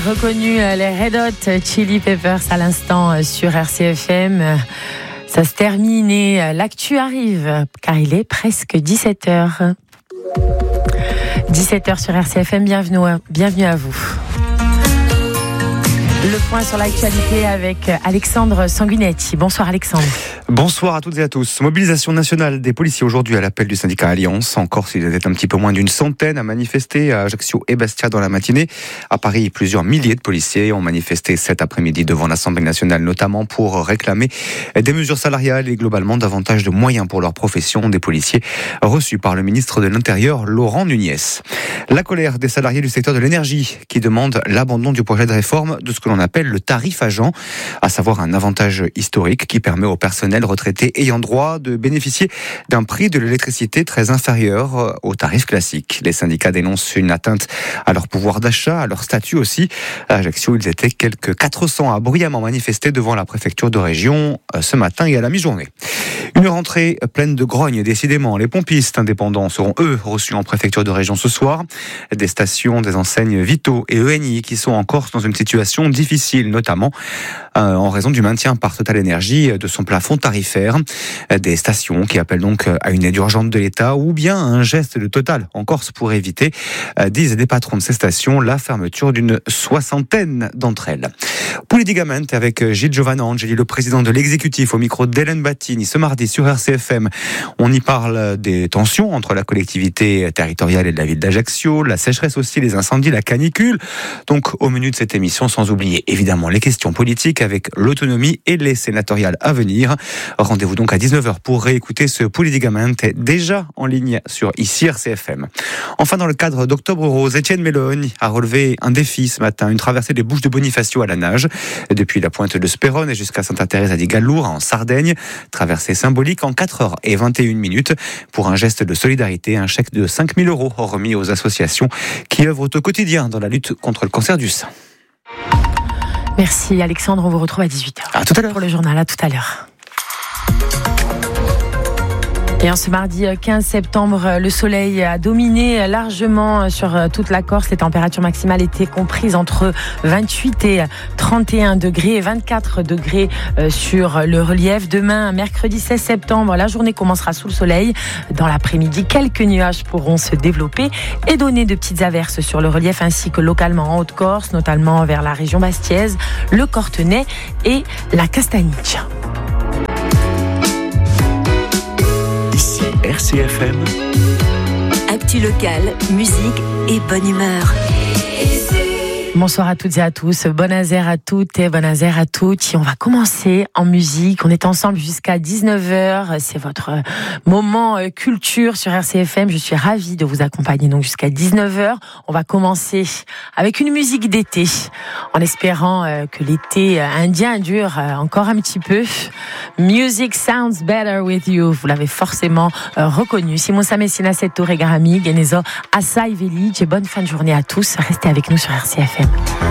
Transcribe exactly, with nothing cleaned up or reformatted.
reconnu les Red Hot Chili Peppers à l'instant sur R C F M. Ça se termine et l'actu arrive car il est presque dix-sept heures. dix-sept heures sur R C F M, bienvenue à, bienvenue à vous. Le point sur l'actualité avec Alexandre Sanguinetti. Bonsoir Alexandre. Bonsoir à toutes et à tous. Mobilisation nationale des policiers aujourd'hui à l'appel du syndicat Alliance. En Corse, ils étaient un petit peu moins d'une centaine à manifester à Ajaccio et Bastia dans la matinée. À Paris, plusieurs milliers de policiers ont manifesté cet après-midi devant l'Assemblée nationale, notamment pour réclamer des mesures salariales et globalement davantage de moyens pour leur profession. Des policiers reçus par le ministre de l'Intérieur, Laurent Nunez. La colère des salariés du secteur de l'énergie qui demandent l'abandon du projet de réforme de ce que l'on appelle le tarif agent, à savoir un avantage historique qui permet au personnel retraité ayant droit de bénéficier d'un prix de l'électricité très inférieur au tarif classique. Les syndicats dénoncent une atteinte à leur pouvoir d'achat, à leur statut aussi. À Ajaccio, ils étaient quelques quatre cents à bruyamment manifester devant la préfecture de région ce matin et à la mi-journée. Une rentrée pleine de grogne, décidément. Les pompistes indépendants seront, eux, reçus en préfecture de région ce soir. Des stations, des enseignes Vito et E N I qui sont en Corse dans une situation difficile, notamment euh, en raison du maintien par Total Énergie de son plafond tarifaire. Des stations qui appellent donc à une aide urgente de l'État ou bien un geste de Total en Corse pour éviter, euh, disent des patrons de ces stations, la fermeture d'une soixantaine d'entre elles. Politicament avec Gilles Giovanangeli, le président de l'exécutif, au micro d'Hélène Battini ce mardi sur R C F M. On y parle des tensions entre la collectivité territoriale et de la ville d'Ajaccio, la sécheresse aussi, les incendies, la canicule. Donc au menu de cette émission, sans oublier évidemment les questions politiques avec l'autonomie et les sénatoriales à venir. Rendez-vous donc à dix-neuf heures pour réécouter ce Politicament déjà en ligne sur ici R C F M. Enfin, dans le cadre d'Octobre Rose, Étienne Meloni a relevé un défi ce matin, une traversée des Bouches de Bonifacio à la nage, depuis la pointe de Sperone et jusqu'à Santa Teresa di Gallura en Sardaigne. Traversée symbolique en quatre heures et vingt et une minutes pour un geste de solidarité, un chèque de cinq mille euros remis aux associations qui œuvrent au quotidien dans la lutte contre le cancer du sein. Merci Alexandre, on vous retrouve à dix-huit heures. À tout à l'heure. Pour le journal, à tout à l'heure. Et en ce mardi quinze septembre, le soleil a dominé largement sur toute la Corse. Les températures maximales étaient comprises entre vingt-huit et trente et un degrés et vingt-quatre degrés sur le relief. Demain, mercredi seize septembre, la journée commencera sous le soleil. Dans l'après-midi, quelques nuages pourront se développer et donner de petites averses sur le relief ainsi que localement en Haute-Corse, notamment vers la région bastiaise, le Cortenay et la Castagnic. Ici R C F M. Actu locale, musique et bonne humeur. Bonsoir à toutes et à tous, bon azer à toutes et bon azer à toutes. On va commencer en musique, on est ensemble jusqu'à dix-neuf heures, c'est votre moment culture sur R C F M. Je suis ravie de vous accompagner donc jusqu'à dix-neuf heures. On va commencer avec une musique d'été, en espérant que l'été indien dure encore un petit peu. Music sounds better with you, vous l'avez forcément reconnu. Simon Samessina Seto Regarami, Genezo Asai Village, et bonne fin de journée à tous. Restez avec nous sur R C F M.